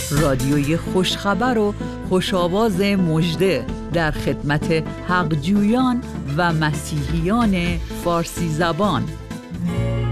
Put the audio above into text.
رادیوی خوشخبر و خوش‌آواز مژده در خدمت حقجویان و مسیحیان فارسی زبان.